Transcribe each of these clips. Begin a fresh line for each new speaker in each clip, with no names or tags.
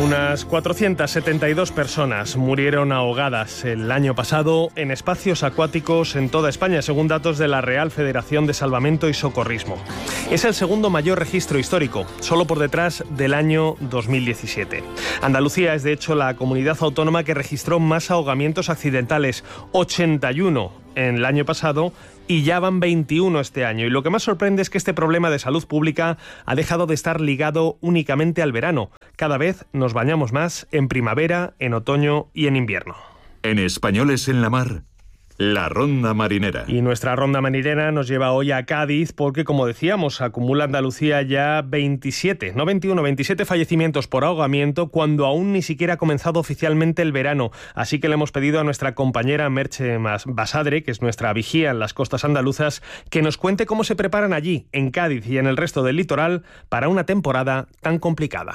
Unas 472 personas murieron ahogadas el año pasado en espacios acuáticos en toda España, según datos de la Real Federación de Salvamento y Socorrismo. Es el segundo mayor registro histórico, solo por detrás del año 2017. Andalucía es, de hecho, la comunidad autónoma que registró más ahogamientos accidentales, 81 en el año pasado, y ya van 21 este año. Y lo que más sorprende es que este problema de salud pública ha dejado de estar ligado únicamente al verano. Cada vez nos bañamos más en primavera, en otoño y en invierno.
En Españoles en la Mar, la Ronda Marinera.
Y nuestra Ronda Marinera nos lleva hoy a Cádiz porque, como decíamos, acumula Andalucía ya 27 fallecimientos por ahogamiento cuando aún ni siquiera ha comenzado oficialmente el verano. Así que le hemos pedido a nuestra compañera Merche Basadre, que es nuestra vigía en las costas andaluzas, que nos cuente cómo se preparan allí, en Cádiz y en el resto del litoral, para una temporada tan complicada.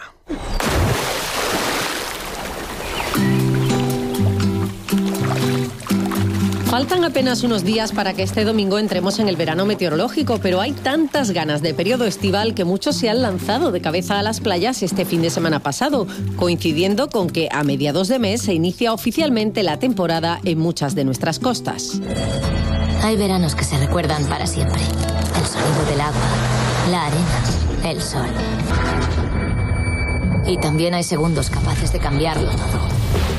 Faltan apenas unos días para que este domingo entremos en el verano meteorológico, pero hay tantas ganas de periodo estival que muchos se han lanzado de cabeza a las playas este fin de semana pasado, coincidiendo con que a mediados de mes se inicia oficialmente la temporada en muchas de nuestras costas.
Hay veranos que se recuerdan para siempre. El sonido del agua, la arena, el sol. Y también hay segundos capaces de cambiarlo todo.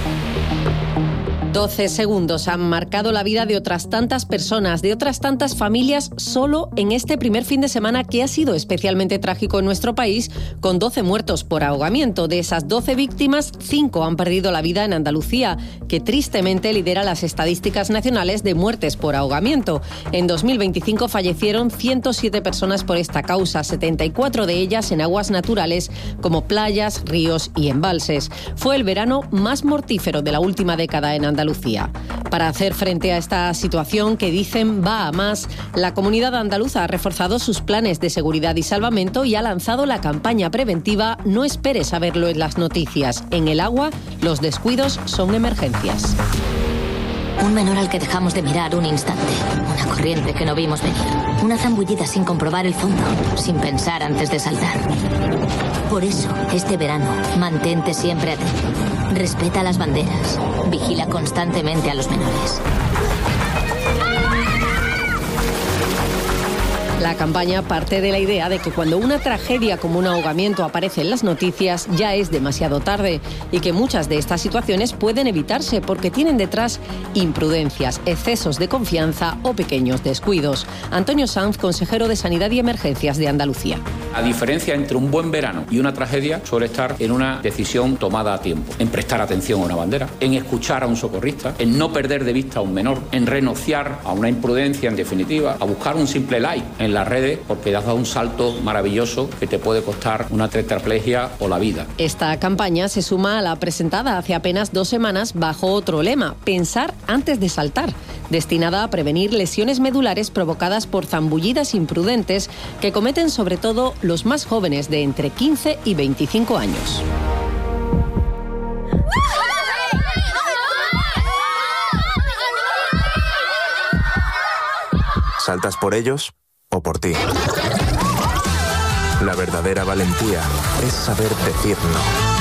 12 segundos han marcado la vida de otras tantas personas, de otras tantas familias, solo en este primer fin de semana que ha sido especialmente trágico en nuestro país, con 12 muertos por ahogamiento. De esas 12 víctimas, 5 han perdido la vida en Andalucía, que tristemente lidera las estadísticas nacionales de muertes por ahogamiento. En 2025 fallecieron 107 personas por esta causa, 74 de ellas en aguas naturales como playas, ríos y embalses. Fue el verano más mortífero de la última década en Andalucía. Para hacer frente a esta situación que dicen va a más, la comunidad andaluza ha reforzado sus planes de seguridad y salvamento y ha lanzado la campaña preventiva No esperes a verlo en las noticias. En el agua, los descuidos son emergencias.
Un menor al que dejamos de mirar un instante. Una corriente que no vimos venir. Una zambullida sin comprobar el fondo, sin pensar antes de saltar. Por eso, este verano, mantente siempre atento. Respeta las banderas. Vigila constantemente a los menores.
La campaña parte de la idea de que cuando una tragedia como un ahogamiento aparece en las noticias ya es demasiado tarde y que muchas de estas situaciones pueden evitarse porque tienen detrás imprudencias, excesos de confianza o pequeños descuidos. Antonio Sanz, consejero de Sanidad y Emergencias de Andalucía.
La diferencia entre un buen verano y una tragedia suele estar en una decisión tomada a tiempo, en prestar atención a una bandera, en escuchar a un socorrista, en no perder de vista a un menor, en renunciar a una imprudencia, en definitiva, a buscar un simple like en las redes porque has dado un salto maravilloso que te puede costar una tetraplegia o la vida.
Esta campaña se suma a la presentada hace apenas 2 semanas bajo otro lema, Pensar antes de saltar, destinada a prevenir lesiones medulares provocadas por zambullidas imprudentes que cometen sobre todo los más jóvenes de entre 15 y 25 años.
¿Saltas por ellos o por ti? La verdadera valentía es saber decir no.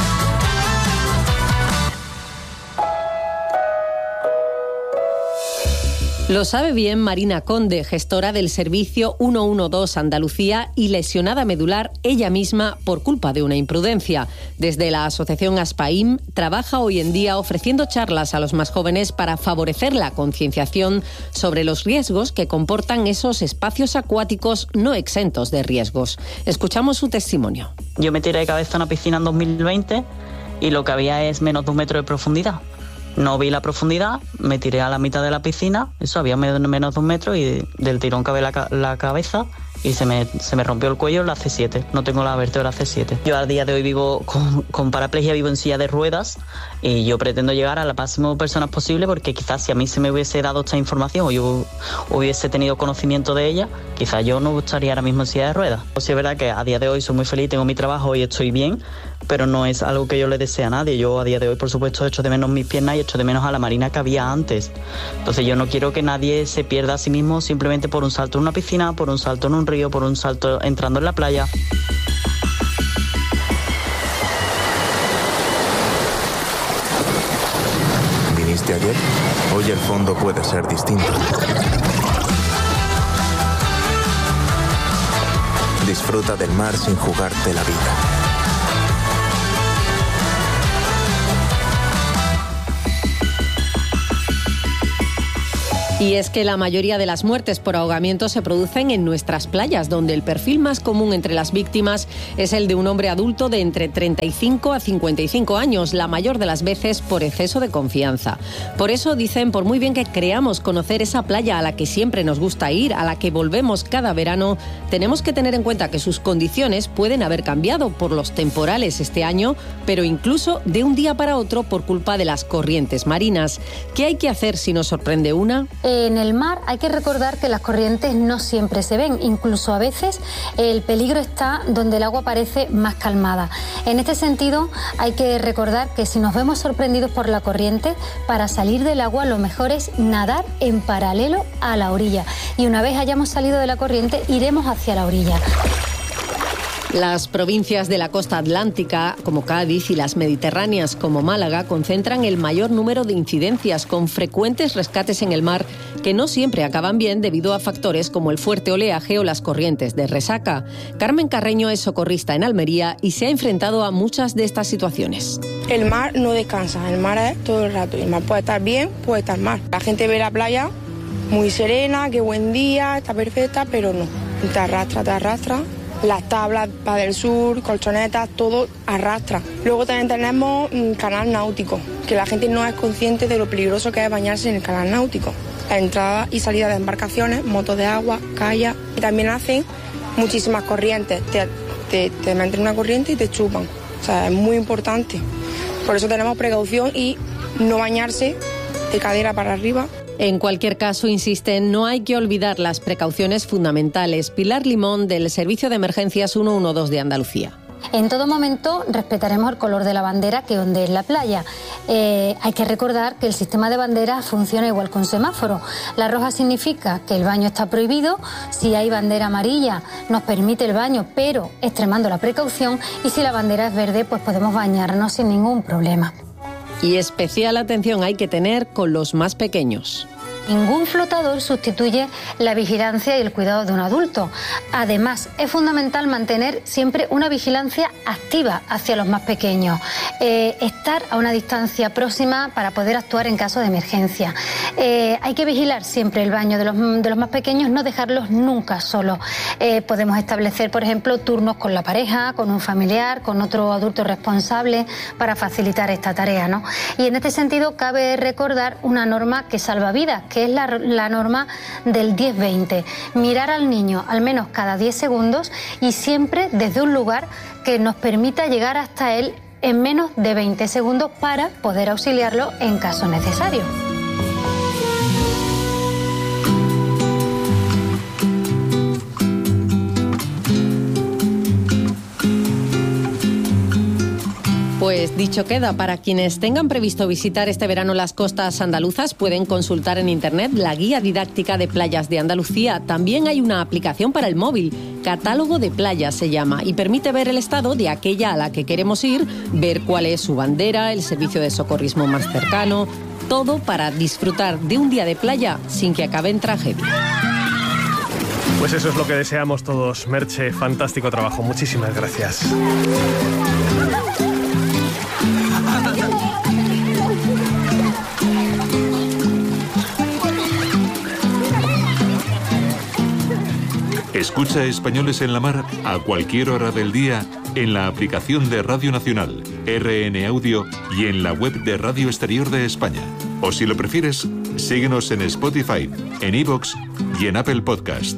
Lo sabe bien Marina Conde, gestora del servicio 112 Andalucía y lesionada medular ella misma por culpa de una imprudencia. Desde la asociación Aspaim trabaja hoy en día ofreciendo charlas a los más jóvenes para favorecer la concienciación sobre los riesgos que comportan esos espacios acuáticos no exentos de riesgos. Escuchamos su testimonio.
Yo me tiré de cabeza en una piscina en 2020 y lo que había es menos de 1 metro de profundidad. No vi la profundidad, me tiré a la mitad de la piscina, eso había menos de 1 metro y del tirón cabe la cabeza y se me rompió el cuello la C7, no tengo la vértebra C7. Yo a día de hoy vivo con paraplegia, vivo en silla de ruedas y yo pretendo llegar a la máxima personas posible porque quizás si a mí se me hubiese dado esta información o yo hubiese tenido conocimiento de ella, quizás yo no estaría ahora mismo en silla de ruedas. Sí es verdad que a día de hoy soy muy feliz, tengo mi trabajo y estoy bien, pero no es algo que yo le desee a nadie. Yo a día de hoy, por supuesto, echo de menos mis piernas y echo de menos a la Marina que había antes. Entonces yo no quiero que nadie se pierda a sí mismo simplemente por un salto en una piscina, por un salto en un río, por un salto entrando en la playa.
viste ayer, hoy el fondo puede ser distinto. Disfruta del mar sin jugarte la vida.
Y es que la mayoría de las muertes por ahogamiento se producen en nuestras playas, donde el perfil más común entre las víctimas es el de un hombre adulto de entre 35 a 55 años, la mayor de las veces por exceso de confianza. Por eso dicen, por muy bien que creamos conocer esa playa a la que siempre nos gusta ir, a la que volvemos cada verano, tenemos que tener en cuenta que sus condiciones pueden haber cambiado por los temporales este año, pero incluso de un día para otro por culpa de las corrientes marinas. ¿Qué hay que hacer si nos sorprende una?
En el mar hay que recordar que las corrientes no siempre se ven, incluso a veces el peligro está donde el agua parece más calmada. En este sentido hay que recordar que si nos vemos sorprendidos por la corriente, para salir del agua lo mejor es nadar en paralelo a la orilla y una vez hayamos salido de la corriente iremos hacia la orilla.
Las provincias de la costa atlántica, como Cádiz, y las mediterráneas, como Málaga, concentran el mayor número de incidencias, con frecuentes rescates en el mar que no siempre acaban bien debido a factores como el fuerte oleaje o las corrientes de resaca. Carmen Carreño es socorrista en Almería y se ha enfrentado a muchas de estas situaciones.
El mar no descansa, el mar es todo el rato. El mar puede estar bien, puede estar mal. La gente ve la playa muy serena, qué buen día, está perfecta, pero no. Te arrastra. Las tablas para del sur, colchonetas, todo arrastra. Luego también tenemos canal náutico, que la gente no es consciente de lo peligroso que es bañarse en el canal náutico. La entrada y salida de embarcaciones, motos de agua, kayak. Y también hacen muchísimas corrientes. Te meten en una corriente y te chupan. O sea, es muy importante. Por eso tenemos precaución y no bañarse de cadera para arriba.
En cualquier caso, insisten, no hay que olvidar las precauciones fundamentales. Pilar Limón, del Servicio de Emergencias 112 de Andalucía.
En todo momento respetaremos el color de la bandera que ondee en la playa. Hay que recordar que el sistema de banderas funciona igual que un semáforo. La roja significa que el baño está prohibido. Si hay bandera amarilla, nos permite el baño, pero extremando la precaución. Y si la bandera es verde, pues podemos bañarnos sin ningún problema.
Y especial atención hay que tener con los más pequeños.
Ningún flotador sustituye la vigilancia y el cuidado de un adulto. Además, es fundamental mantener siempre una vigilancia activa hacia los más pequeños. Estar a una distancia próxima para poder actuar en caso de emergencia. Hay que vigilar siempre el baño de los más pequeños, no dejarlos nunca solos. Podemos establecer, por ejemplo, turnos con la pareja, con un familiar, con otro adulto responsable para facilitar esta tarea, ¿no? Y en este sentido cabe recordar una norma que salva vidas, que es la norma del 10-20. Mirar al niño al menos cada 10 segundos y siempre desde un lugar que nos permita llegar hasta él en menos de 20 segundos para poder auxiliarlo en caso necesario.
Pues dicho queda, para quienes tengan previsto visitar este verano las costas andaluzas pueden consultar en internet la guía didáctica de playas de Andalucía. También hay una aplicación para el móvil, Catálogo de Playas se llama, y permite ver el estado de aquella a la que queremos ir, ver cuál es su bandera, el servicio de socorrismo más cercano, todo para disfrutar de un día de playa sin que acabe en tragedia.
Pues eso es lo que deseamos todos. Merche, fantástico trabajo. Muchísimas gracias.
Escucha Españoles en la Mar a cualquier hora del día en la aplicación de Radio Nacional, RN Audio y en la web de Radio Exterior de España. O si lo prefieres, síguenos en Spotify, en iVoox y en Apple Podcast.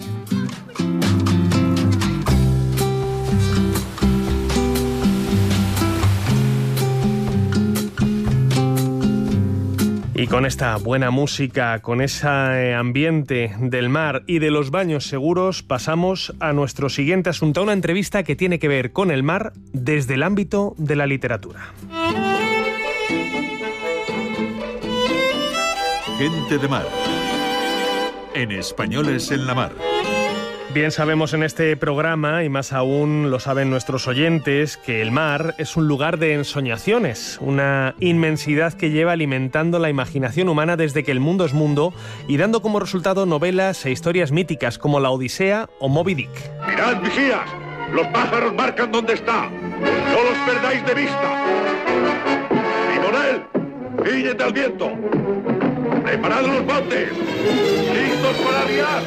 Y con esta buena música, con ese ambiente del mar y de los baños seguros, pasamos a nuestro siguiente asunto, a una entrevista que tiene que ver con el mar desde el ámbito de la literatura.
Gente de mar. En Españoles en la Mar.
Bien sabemos en este programa, y más aún lo saben nuestros oyentes, que el mar es un lugar de ensoñaciones, una inmensidad que lleva alimentando la imaginación humana desde que el mundo es mundo y dando como resultado novelas e historias míticas como La Odisea o Moby Dick.
¡Mirad, vigías! ¡Los pájaros marcan dónde está! ¡No los perdáis de vista! ¡Timonel! ¡Guíllete al viento! ¡Preparad los botes! ¡Listos para liar!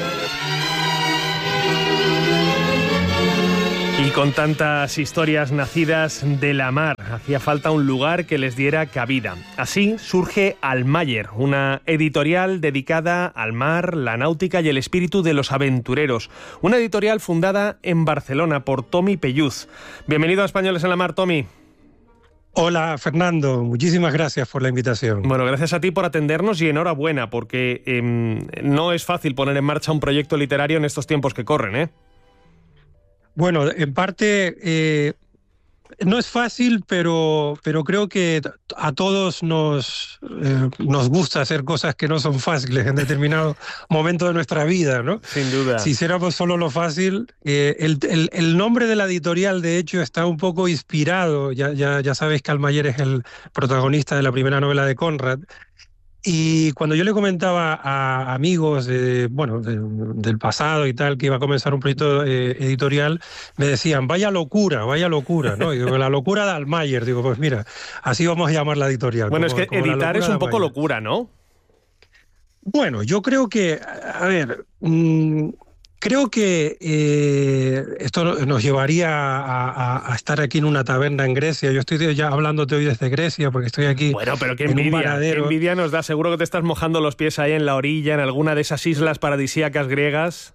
Y con tantas historias nacidas de la mar, hacía falta un lugar que les diera cabida. Así surge Almayer, una editorial dedicada al mar, la náutica y el espíritu de los aventureros. Una editorial fundada en Barcelona por Tomi Pelluz. Bienvenido a Españoles en la Mar, Tomi.
Hola, Fernando. Muchísimas gracias por la invitación.
Bueno, gracias a ti por atendernos y enhorabuena, porque no es fácil poner en marcha un proyecto literario en estos tiempos que corren, ¿eh?
Bueno, en parte no es fácil, pero creo que a todos nos gusta hacer cosas que no son fáciles en determinado momento de nuestra vida, ¿no?
Sin duda.
Si hiciéramos solo lo fácil, el nombre de la editorial, de hecho, está un poco inspirado. Ya sabes que Almayer es el protagonista de la primera novela de Conrad. Y cuando yo le comentaba a amigos del pasado y tal, que iba a comenzar un proyecto editorial, me decían, vaya locura, ¿no? Y digo, la locura de Almayer. Digo, pues mira, así vamos a llamar la editorial.
Bueno, es que editar es un poco locura, ¿no?
Bueno, yo creo que, a ver... Creo que esto nos llevaría a estar aquí en una taberna en Grecia. Yo estoy ya hablándote hoy desde Grecia porque estoy aquí.
Bueno, pero qué envidia nos da. Seguro que te estás mojando los pies ahí en la orilla, en alguna de esas islas paradisíacas griegas.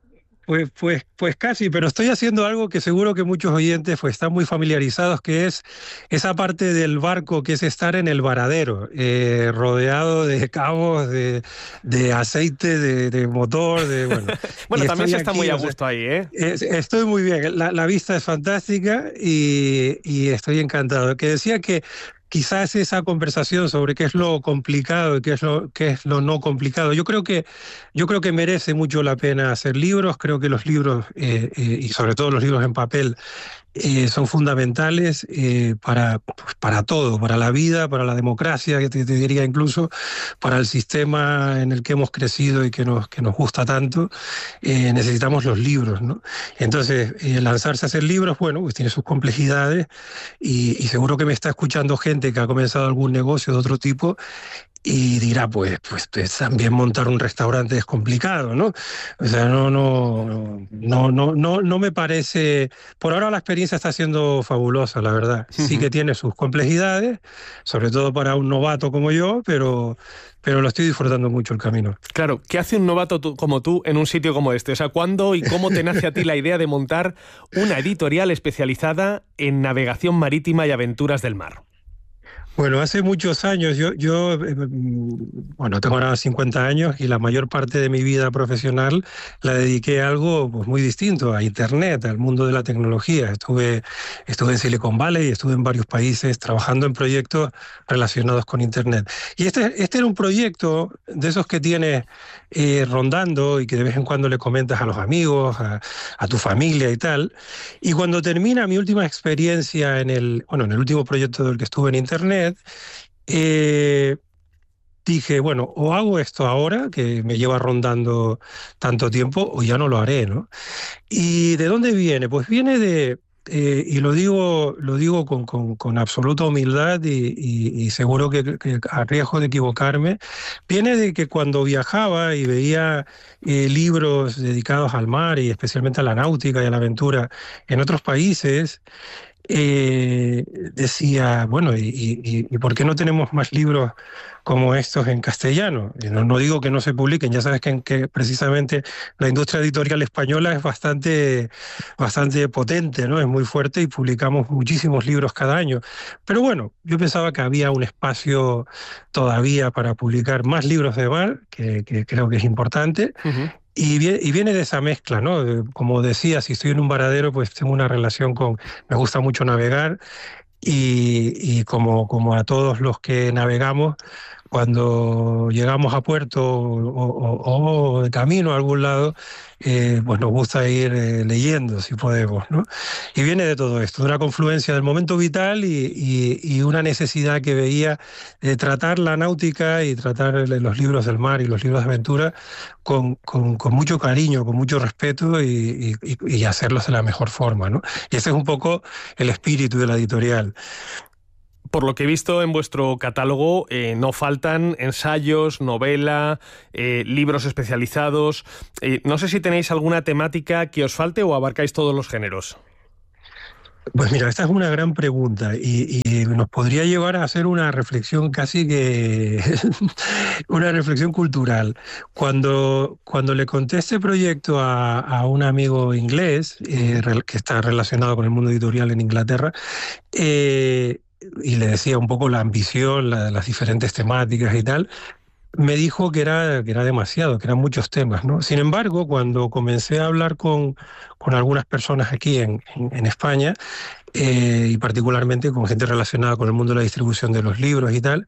Pues casi, pero estoy haciendo algo que seguro que muchos oyentes están muy familiarizados, que es esa parte del barco que es estar en el varadero, rodeado de cabos, de aceite, de motor,
Bueno, también se está muy a gusto ahí, ¿eh?
Estoy muy bien, la vista es fantástica y estoy encantado. Que decía que quizás esa conversación sobre qué es lo complicado y qué es lo no complicado. Yo creo que merece mucho la pena hacer libros. Creo que los libros, y sobre todo los libros en papel, son fundamentales para todo, para la vida, para la democracia, que te diría incluso, para el sistema en el que hemos crecido y que nos gusta tanto. Necesitamos los libros, ¿no? Entonces, lanzarse a hacer libros, bueno, pues tiene sus complejidades y seguro que me está escuchando gente que ha comenzado algún negocio de otro tipo y dirá, pues también montar un restaurante es complicado, ¿no? O sea, no me parece... Por ahora la experiencia está siendo fabulosa, la verdad. Sí que tiene sus complejidades, sobre todo para un novato como yo, pero lo estoy disfrutando mucho el camino.
Claro, ¿qué hace un novato como tú en un sitio como este? O sea, ¿cuándo y cómo te nace a ti la idea de montar una editorial especializada en navegación marítima y aventuras del mar?
Bueno, hace muchos años, yo tengo ahora 50 años y la mayor parte de mi vida profesional la dediqué a algo muy distinto, a Internet, al mundo de la tecnología. Estuve en Silicon Valley y estuve en varios países trabajando en proyectos relacionados con Internet. Y este era un proyecto de esos que tienes rondando y que de vez en cuando le comentas a los amigos, a tu familia y tal. Y cuando termina mi última experiencia en el último proyecto del que estuve en Internet, dije, bueno, o hago esto ahora, que me lleva rondando tanto tiempo, o ya no lo haré, ¿no? ¿Y de dónde viene? Pues viene de... y lo digo con absoluta humildad y seguro que a riesgo de equivocarme, viene de que cuando viajaba y veía libros dedicados al mar y especialmente a la náutica y a la aventura en otros países, decía, bueno, ¿y por qué no tenemos más libros como estos en castellano? No digo que no se publiquen, ya sabes que precisamente la industria editorial española es bastante potente, ¿no? Es muy fuerte y publicamos muchísimos libros cada año. Pero bueno, yo pensaba que había un espacio todavía para publicar más libros de mar, que creo que es importante. Uh-huh. Y viene de esa mezcla, ¿no? Como decía, si estoy en un varadero, pues tengo una relación me gusta mucho navegar y como a todos los que navegamos, cuando llegamos a puerto o de camino a algún lado, pues nos gusta ir leyendo, si podemos, ¿no? Y viene de todo esto, de una confluencia del momento vital y una necesidad que veía de tratar la náutica y tratar los libros del mar y los libros de aventura con mucho cariño, con mucho respeto y hacerlos de la mejor forma, ¿no? Y ese es un poco el espíritu de la editorial.
Por lo que he visto en vuestro catálogo, no faltan ensayos, novela, libros especializados. No sé si tenéis alguna temática que os falte o abarcáis todos los géneros.
Pues mira, esta es una gran pregunta y nos podría llevar a hacer una reflexión casi que una reflexión cultural. Cuando le conté este proyecto a un amigo inglés que está relacionado con el mundo editorial en Inglaterra, y le decía un poco la ambición, las diferentes temáticas y tal, me dijo que era demasiado, que eran muchos temas, ¿no? Sin embargo, cuando comencé a hablar con algunas personas aquí en España, y particularmente con gente relacionada con el mundo de la distribución de los libros y tal,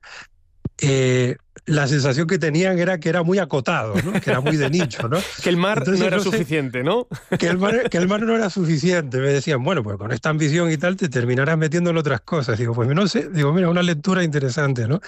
la sensación que tenían era que era muy acotado, ¿no? Que era muy de nicho, ¿no?
Que el mar
Entonces,
no era suficiente, ¿no?
Que el mar no era suficiente. Me decían, bueno, pues con esta ambición y tal te terminarás metiendo en otras cosas. Digo, pues no sé, digo, mira, una lectura interesante, ¿no?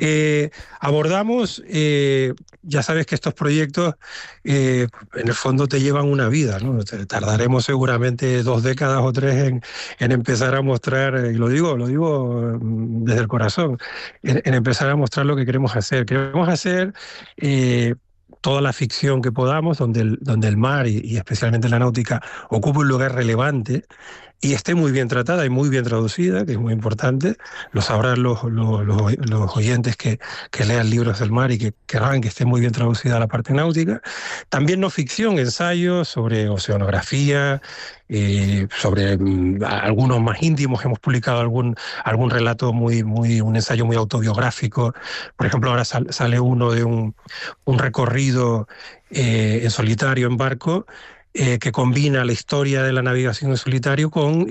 Abordamos, ya sabes que estos proyectos en el fondo te llevan una vida, ¿no? Tardaremos seguramente 2 décadas o 3 en empezar a mostrar, y lo digo desde el corazón, en empezar a mostrar lo que queremos hacer. Queremos hacer toda la ficción que podamos, donde el mar y especialmente la náutica ocupe un lugar relevante y esté muy bien tratada y muy bien traducida, que es muy importante. Lo sabrán los oyentes que lean libros del mar y que querrán que esté muy bien traducida la parte náutica. También no ficción, ensayos sobre oceanografía, sobre algunos más íntimos. Hemos publicado algún relato un ensayo muy autobiográfico. Por ejemplo, ahora sale uno de un recorrido en solitario en barco, que combina la historia de la navegación en solitario con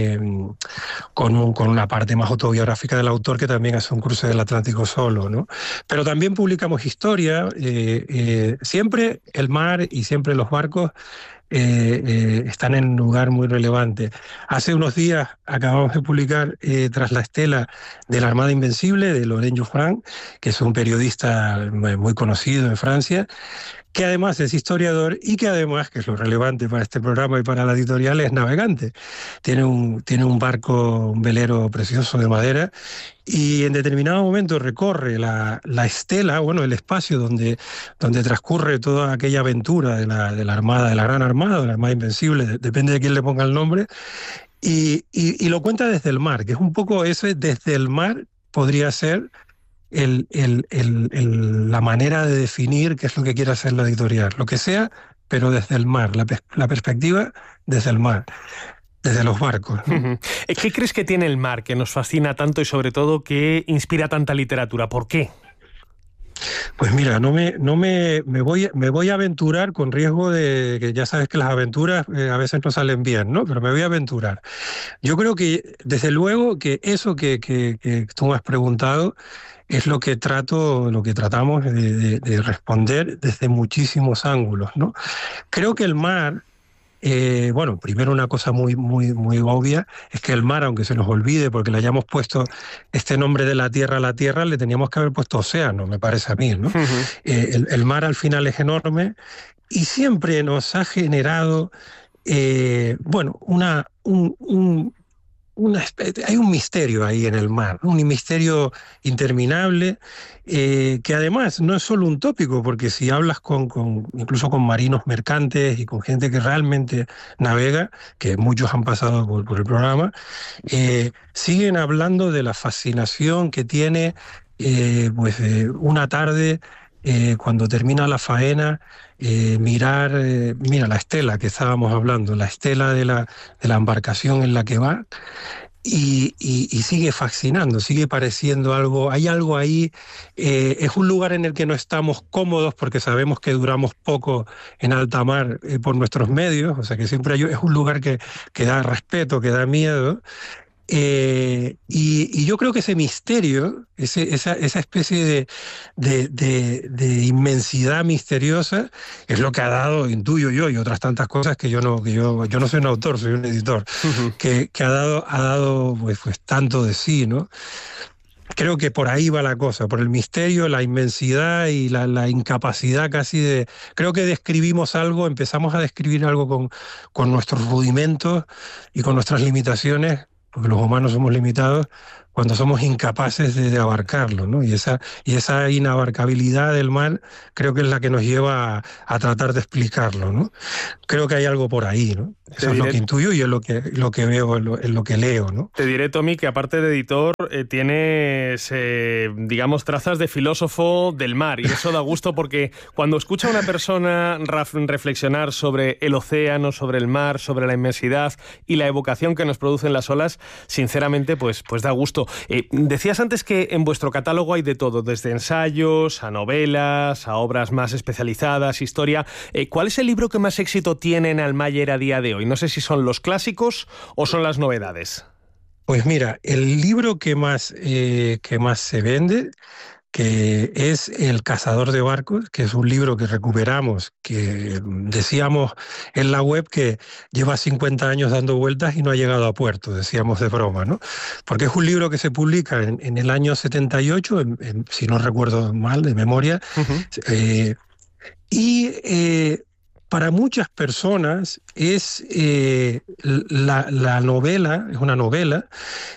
una parte más autobiográfica del autor, que también hace un cruce del Atlántico solo, ¿no? Pero también publicamos historia. Siempre el mar y siempre los barcos están en un lugar muy relevante. Hace unos días acabamos de publicar Tras la estela de la Armada Invencible, de Laurent Geoffrin, que es un periodista muy conocido en Francia, que además es historiador y que además, que es lo relevante para este programa y para la editorial, es navegante. Tiene un barco, un velero precioso de madera, y en determinado momento recorre la estela, el espacio donde transcurre toda aquella aventura de la Armada, de la Gran Armada, de la Armada Invencible, depende de quién le ponga el nombre, y lo cuenta desde el mar, que es un poco ese, desde el mar podría ser la manera de definir qué es lo que quiere hacer la editorial. Lo que sea, pero desde el mar, la perspectiva desde el mar, desde los barcos, ¿no?
¿Qué crees que tiene el mar que nos fascina tanto y sobre todo que inspira tanta literatura? ¿Por qué?
Pues mira, me voy a aventurar con riesgo de que ya sabes que las aventuras a veces no salen bien, ¿no? Pero me voy a aventurar. Yo creo que, desde luego, que eso que tú me has preguntado es lo que tratamos de responder desde muchísimos ángulos, ¿no? Creo que el mar, primero una cosa muy obvia, es que el mar, aunque se nos olvide porque le hayamos puesto este nombre de la tierra a la tierra, le teníamos que haber puesto océano, me parece a mí, ¿no? Uh-huh. El mar al final es enorme y siempre nos ha generado, hay un misterio ahí en el mar, un misterio interminable, que además no es solo un tópico, porque si hablas incluso con marinos mercantes y con gente que realmente navega, que muchos han pasado por el programa, siguen hablando de la fascinación que tiene una tarde, cuando termina la faena, mira la estela que estábamos hablando, la estela de la embarcación en la que va, y sigue fascinando, sigue pareciendo algo, hay algo ahí. Es un lugar en el que no estamos cómodos porque sabemos que duramos poco en alta mar por nuestros medios, o sea que siempre es un lugar que da respeto, que da miedo. Y yo creo que ese misterio, esa especie de inmensidad misteriosa, es lo que ha dado, intuyo yo, y otras tantas cosas que yo no soy un autor, soy un editor, que ha dado pues tanto de sí, ¿no? Creo que por ahí va la cosa, por el misterio, la inmensidad y la incapacidad casi de... Creo que empezamos a describir algo con nuestros rudimentos y con nuestras limitaciones, porque los humanos somos limitados, cuando somos incapaces de abarcarlo, ¿no? Y esa inabarcabilidad del mal creo que es la que nos lleva a tratar de explicarlo, ¿no? Creo que hay algo por ahí, ¿no? Eso es lo que intuyo y es lo que veo, es lo que leo, ¿no?
Te diré, Tommy, que aparte de editor, tienes, digamos, trazas de filósofo del mar, y eso da gusto porque cuando escucha a una persona reflexionar sobre el océano, sobre el mar, sobre la inmensidad y la evocación que nos producen las olas, sinceramente, pues da gusto. Decías antes que en vuestro catálogo hay de todo, desde ensayos a novelas, a obras más especializadas, historia. ¿Cuál es el libro que más éxito tiene en Almayer a día de hoy? No sé si son los clásicos o son las novedades.
Pues mira, el libro que más se vende, que es El cazador de barcos, que es un libro que recuperamos, que decíamos en la web que lleva 50 años dando vueltas y no ha llegado a puerto, decíamos de broma, ¿no? Porque es un libro que se publica en el año 78, si no recuerdo mal, de memoria, para muchas personas es la novela, es una novela,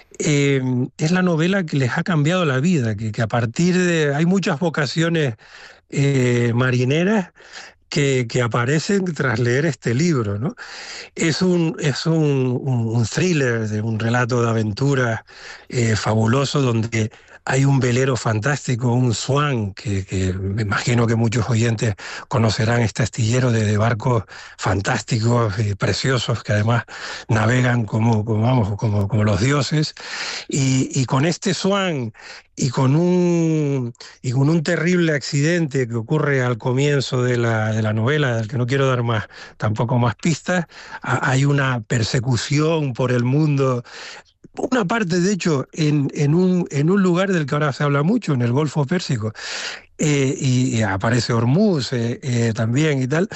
es la novela que les ha cambiado la vida, que a partir de... Hay muchas vocaciones marineras que aparecen tras leer este libro, ¿no? Es un thriller, de un relato de aventuras fabuloso, donde hay un velero fantástico, un Swan, que me imagino que muchos oyentes conocerán, este astillero de barcos fantásticos y preciosos, que además navegan como los dioses. Y con este Swan y con un terrible accidente que ocurre al comienzo de la novela, del que no quiero dar tampoco más pistas, hay una persecución por el mundo. Una parte, de hecho, en un lugar del que ahora se habla mucho, en el Golfo Pérsico, y aparece Hormuz también y tal,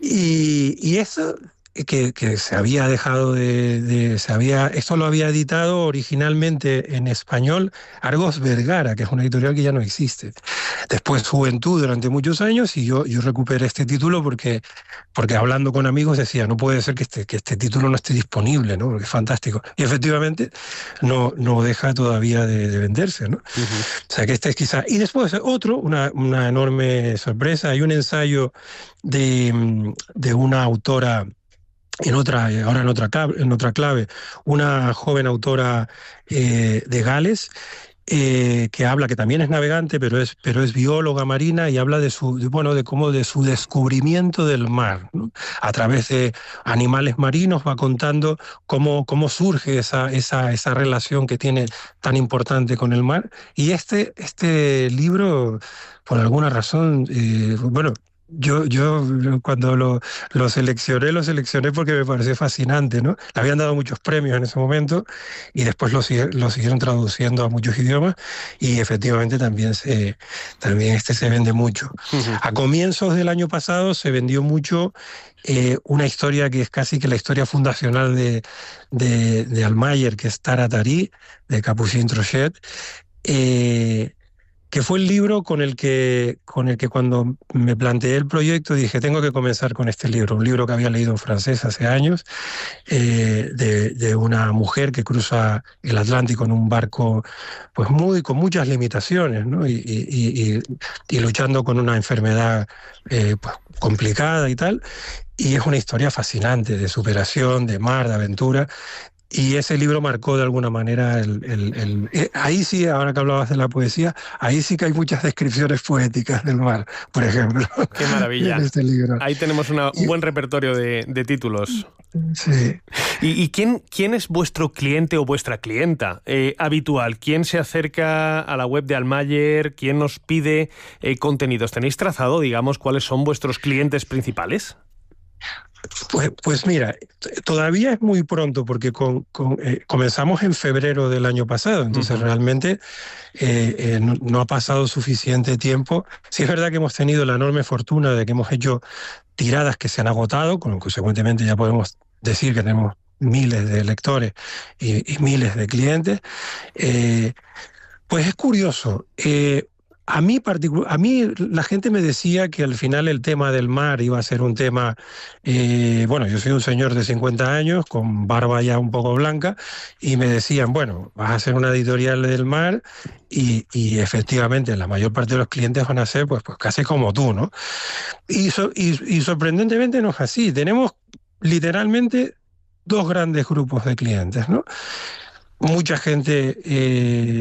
y eso que se había dejado esto lo había editado originalmente en español Argos Vergara, que es una editorial que ya no existe. Después Juventud durante muchos años, y yo recuperé este título porque hablando con amigos decía, no puede ser que este título no esté disponible, ¿no? Porque es fantástico. Y efectivamente no deja todavía de venderse, ¿no? O sea que este es quizá... Y después otro, una enorme sorpresa, hay un ensayo de una autora en otra clave, una joven autora de Gales, que habla, que también es navegante, pero es bióloga marina, y habla de su descubrimiento del mar, ¿no? A través de animales marinos va contando cómo surge esa relación que tiene tan importante con el mar. Y este libro, por alguna razón, yo cuando lo seleccioné porque me pareció fascinante, ¿no? Le habían dado muchos premios en ese momento y después lo siguieron traduciendo a muchos idiomas, y efectivamente también se vende mucho. A comienzos del año pasado se vendió mucho una historia que es casi que la historia fundacional de Almayer, que es Taratari, de Capucine Trochet, que fue el libro con el que cuando me planteé el proyecto dije, tengo que comenzar con este libro, un libro que había leído en francés hace años, de una mujer que cruza el Atlántico en un barco pues con muchas limitaciones, ¿no? y luchando con una enfermedad pues complicada y tal, y es una historia fascinante de superación, de mar, de aventura. Y ese libro marcó de alguna manera ahí sí, ahora que hablabas de la poesía, ahí sí que hay muchas descripciones poéticas del mar, por ejemplo.
¡Qué maravilla!
En este libro.
Ahí tenemos un buen repertorio de títulos.
Sí.
¿Y quién es vuestro cliente o vuestra clienta habitual? ¿Quién se acerca a la web de Almayer? ¿Quién nos pide contenidos? ¿Tenéis trazado, digamos, cuáles son vuestros clientes principales?
Pues mira, todavía es muy pronto porque comenzamos en febrero del año pasado, entonces realmente no ha pasado suficiente tiempo. Sí es verdad que hemos tenido la enorme fortuna de que hemos hecho tiradas que se han agotado, consecuentemente ya podemos decir que tenemos miles de lectores y miles de clientes. Pues es curioso. A mí la gente me decía que al final el tema del mar iba a ser un tema... bueno, yo soy un señor de 50 años, con barba ya un poco blanca, y me decían, bueno, vas a hacer una editorial del mar y efectivamente la mayor parte de los clientes van a ser pues casi como tú, ¿no? Y sorprendentemente no es así. Tenemos literalmente dos grandes grupos de clientes, ¿no? Mucha gente